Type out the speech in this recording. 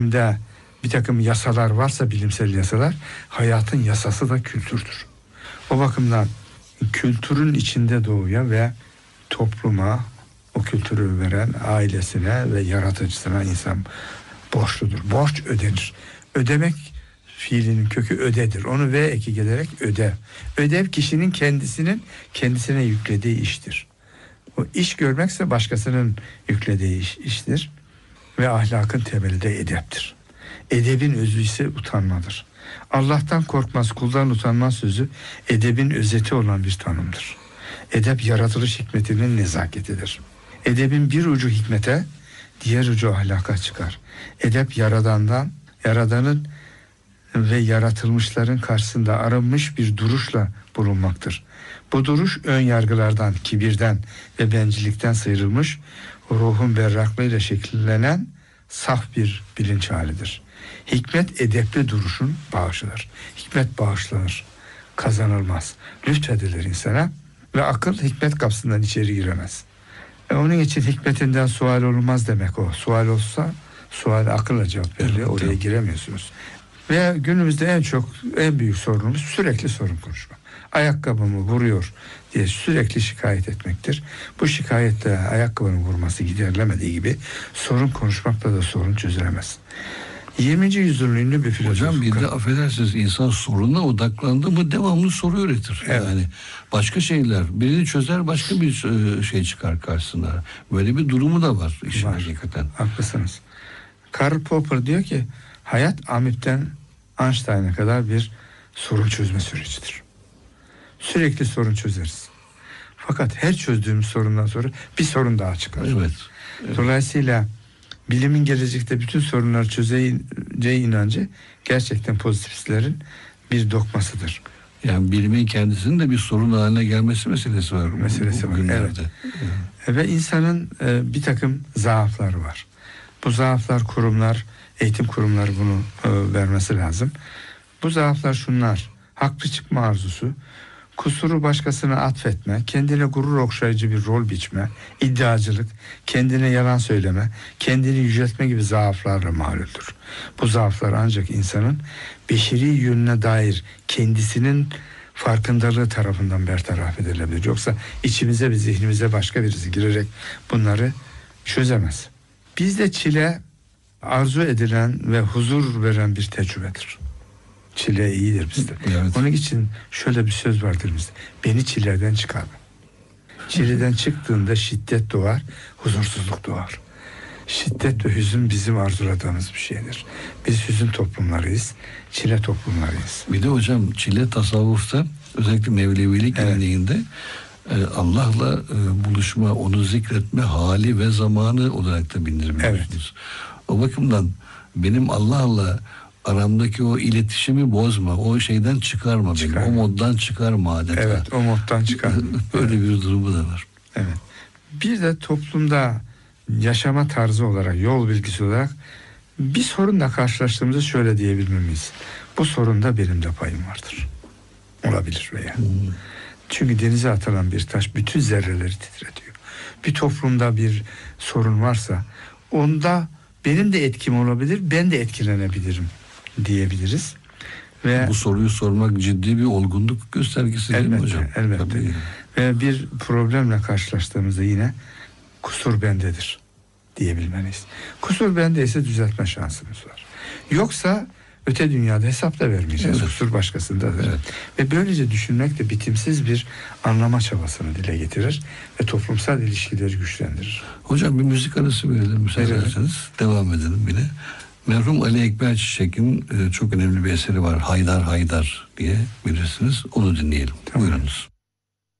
de bir takım yasalar varsa, bilimsel yasalar, hayatın yasası da kültürdür. O bakımdan kültürün içinde doğuya ve topluma, o kültürü veren ailesine ve yaratıcısına insan borçludur. Borç ödenir. Ödemek fiilinin kökü ödedir. Onu V eki gelerek ödev. Ödev kişinin kendisine yüklediği iştir. O iş görmekse başkasının yüklediği iştir. Ve ahlakın temeli de edeptir. Edebin özü ise utanmadır. Allah'tan korkmaz, kuldan utanmaz sözü edebin özeti olan bir tanımdır. Edep yaratılış hikmetinin nezaketidir. Edebin bir ucu hikmete, diğer ucu ahlaka çıkar. Edep yaradanın ve yaratılmışların karşısında arınmış bir duruşla bulunmaktır. Bu duruş ön yargılardan, kibirden ve bencillikten sıyrılmış, ruhun berraklığıyla şekillenen saf bir bilinç halidir. Hikmet edepli duruşun bağışıdır. Hikmet bağışlanır, kazanılmaz. Lütfedilir insana ve akıl hikmet kapısından içeri giremez. Onun için hikmetinden sual olmaz demek o. Sual olsa sual akılla cevap verilir. Oraya giremiyorsunuz. Ve günümüzde en büyük sorunumuz sürekli sorun konuşma. Ayakkabımı vuruyor diye sürekli şikayet etmektir. Bu şikayetle ayakkabının vurması giderilemediği gibi sorun konuşmakla da sorun çözülemez. 20. yüzyılın ünlü bir filozof. Hocam bir de affedersiniz, insan soruna odaklandı mı devamlı soru üretir. Evet. Yani başka şeyler birini çözer, başka bir şey çıkar karşısına. Böyle bir durumu da var işin hakikaten. Haklısınız. Karl Popper diyor ki hayat Amip'ten Einstein'a kadar bir sorun çözme sürecidir. Sürekli sorun çözeriz. Fakat her çözdüğümüz sorundan sonra bir sorun daha çıkar. Evet. Dolayısıyla bilimin gelecekte bütün sorunları çözeceği inancı gerçekten pozitivistlerin bir dogmasıdır. Yani bilimin kendisinin de bir sorun haline gelmesi meselesi var. Evet. Ve insanın bir takım zaafları var. Bu zaaflar eğitim kurumları bunu vermesi lazım. Bu zaaflar şunlar: haklı çıkma arzusu, kusuru başkasına atfetme, kendine gurur okşayıcı bir rol biçme, iddiacılık, kendine yalan söyleme, kendini yüceltme gibi zaaflarla maluldür. Bu zaaflar ancak insanın beşeri yönüne dair kendisinin farkındalığı tarafından bertaraf edilebilir. Yoksa içimize ve zihnimize başka birisi girerek bunları çözemez. Bizde çile arzu edilen ve huzur veren bir tecrübedir. Çile iyidir bizde. Evet. Onun için şöyle bir söz vardır bizde: beni çileden çıkarma. Çileden çıktığında şiddet doğar, huzursuzluk doğar. Şiddet ve hüzün bizim arzuladığımız bir şeydir. Biz hüzün toplumlarıyız, çile toplumlarıyız. Bir de hocam çile tasavvufta, özellikle Mevlevilik geleneğinde Allah'la buluşma, onu zikretme hali ve zamanı olarak da bildiriliyorsunuz. Evet. O bakımdan benim Allah'la aramdaki o iletişimi bozma, o şeyden çıkarma beni, o moddan çıkarma adeta. Evet, o moddan çıkarma. Böyle bir durumu da var. Evet. Bir de toplumda yaşama tarzı olarak, yol bilgisi olarak bir sorunla karşılaştığımızda şöyle diyebilmemiz: bu sorunda benim de payım vardır. Olabilir veya. Çünkü denize atılan bir taş bütün zerreleri titretiyor. Bir toplumda bir sorun varsa onda benim de etkim olabilir, ben de etkilenebilirim diyebiliriz. Ve bu soruyu sormak ciddi bir olgunluk göstergesi değil mi hocam? Elbette. Tabii. Ve bir problemle karşılaştığımızda yine kusur bendedir diyebilmeliyiz. Kusur bendeyse düzeltme şansımız var. Yoksa öte dünyada hesap da vermeyeceğiz. Evet. Kusur başkasındadır. Evet. Ve böylece düşünmek de bitimsiz bir anlama çabasını dile getirir ve toplumsal ilişkileri güçlendirir. Hocam bir müzik arası verelim müsaade ederseniz. Devam edelim yine. Merhum Ali Ekber Çiçek'in çok önemli bir eseri var. Haydar Haydar diye bilirsiniz. Onu dinleyelim. Tamam. Buyurunuz.